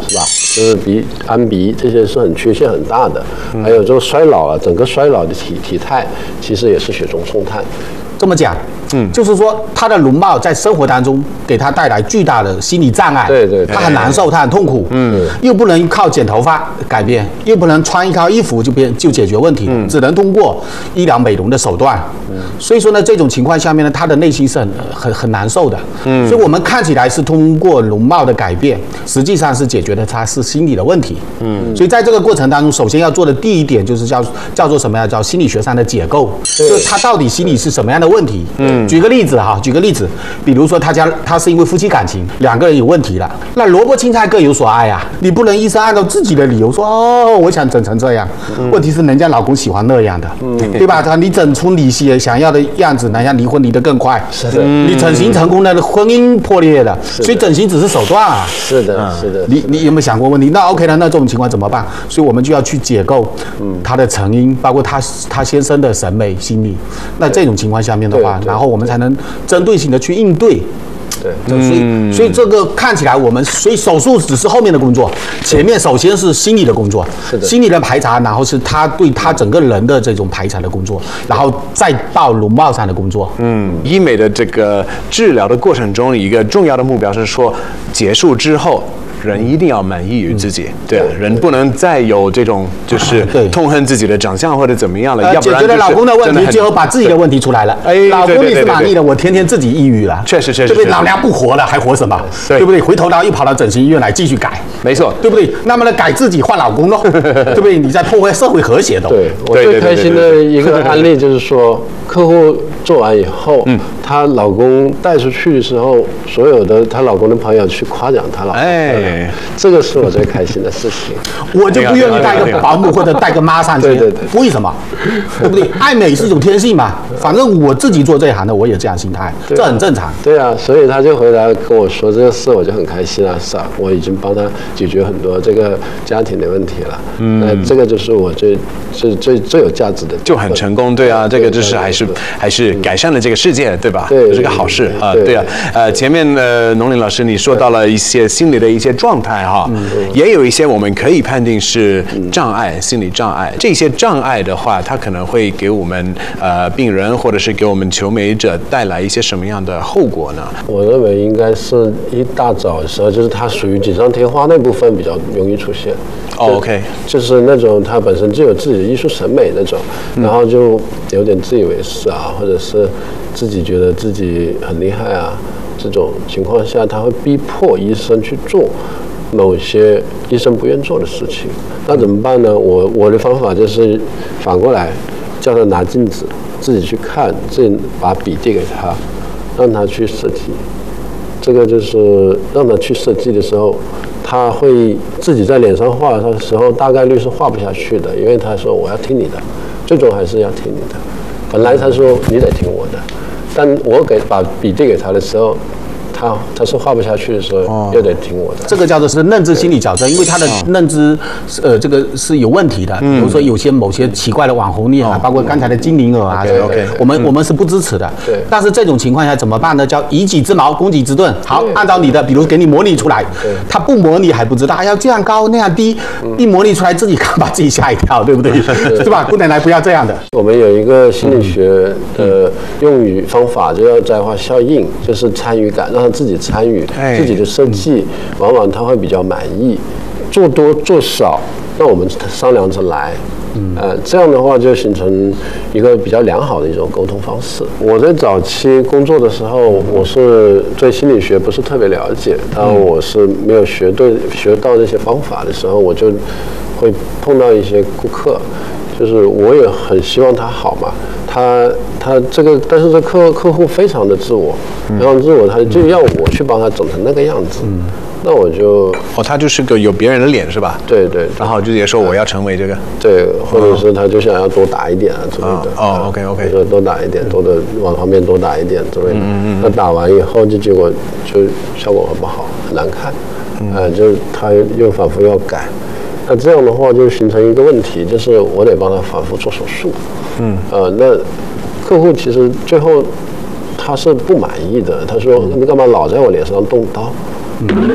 是吧？就是鼻、安鼻这些是很缺陷很大的，还有这个衰老啊，整个衰老的体态其实也是雪中送炭。 这么讲，就是说他的容貌在生活当中给他带来巨大的心理障碍， 对， 他很难受，他很痛苦，又不能靠剪头发改变，又不能穿一套衣服就解决问题，只能通过医疗美容的手段，所以说呢，这种情况下面呢，他的内心是很难受的，所以我们看起来是通过容貌的改变，实际上是解决的他是心理的问题，所以在这个过程当中，首先要做的第一点就是叫做什么呀？叫心理学上的解构，就是他到底心里是什么样的问题？举个例子，比如说他是因为夫妻感情两个人有问题了，那萝卜青菜各有所爱啊，你不能医生按照自己的理由说我想整成这样，问题是人家老公喜欢那样的，对吧？你整出你想要的样子，人家离婚离得更快， 是的， 你整形成功了，婚姻破裂了，所以整形只是手段啊， 是的。 你有没有想过问题？那 OK 了，那这种情况怎么办？所以我们就要去解构他的成因，包括他先生的审美心理。那这种情况下面的话，然后我们才能针对性的去应对。对，所以这个看起来所以手术只是后面的工作，前面首先是心理的工作，心理的排查，然后是他对他整个人的这种排查的工作，然后再到容貌上的工作。 医美的这个治疗的过程中，一个重要的目标是说，结束之后。人一定要满意于自己，对啊，人不能再有这种就是痛恨自己的长相或者怎么样了，要不然解决了老公的问题，最后把自己的问题出来了。老公你是满意的，我天天自己抑郁了， 确实， 对不对？老娘不活了，还活什么？对不对？回头又跑到整形医院来继续改， 没错， 对不对？那么呢，改自己换老公咯，对不对？你在破坏社会和谐的。 对，我最开心的一个案例就是说，客户做完以后，她老公带出去的时候，所有的她老公的朋友去夸奖她老公。这个是我最开心的事情。 我就不愿意带个保姆或者带个妈上去。对，为什么？对不对？爱美是一种天性嘛。反正我自己做这一行的，我也这样心态，这很正常。 对啊，所以他就回来跟我说这个事，我就很开心啊，是啊，我已经帮他解决很多这个家庭的问题了。那这个就是我最有价值的， 就很成功。对啊，这个就是还是改善了这个世界，对吧？ 对， 是个好事啊。对啊，前面农林老师你说到了一些心理的一些状态哈，也有一些我们可以判定是障碍，心理障碍。这些障碍的话，它可能会给我们病人或者是给我们求美者带来一些什么样的后果呢？ 我认为应该是一大早的时候，就是它属于锦上添花那部分比较容易出现。 OK， 就是那种他本身就有自己的艺术审美那种，然后就有点自以为是啊，或者是自己觉得自己很厉害啊，这种情况下，他会逼迫医生去做某些医生不愿做的事情。那怎么办呢？我的方法就是反过来，叫他拿镜子自己去看，自己把笔递给他，让他去设计。这个就是让他去设计的时候，他会自己在脸上画的时候，大概率是画不下去的，因为他说我要听你的，最终还是要听你的。本来他说你得听我的，但我把笔递给他的时候，他是画不下去的时候，又得听我的。 这个叫做是认知心理矫正，因为他的认知这个是有问题的。比如说某些奇怪的网红脸啊，包括刚才的精灵耳啊，我们是不支持的。 对。 但是这种情况下怎么办呢？叫以己之矛攻己之盾。好，按照你的，比如给你模拟出来，他不模拟还不知道，要这样高那样低，一模拟出来自己看把自己吓一跳，对不对？是吧？不能来不要这样的。 我们有一个心理学的用语方法，就叫在化效应，就是参与感，让他自己参与自己的设计，往往他会比较满意。做多做少，那我们商量着来。这样的话就形成一个比较良好的一种沟通方式。我在早期工作的时候，我是对心理学不是特别了解，当我是没有学到这些方法的时候，我就会碰到一些顾客，就是我也很希望他好嘛，他这个，但是这客户非常的自我，非常自我，他就要我去帮他整成那个样子。那我就他就是个有别人的脸是吧？ 对， 然后就也说我要成为这个， 对，或者是他就想要多打一点啊之类的。 OK， 说多打一点，多的往旁边多打一点之类的。那打完以后结果就效果很不好，很难看。就是他又反复要改。那这样的话就形成一个问题，就是我得帮他反复做手术。那客户其实最后他是不满意的，他说你干嘛老在我脸上动刀？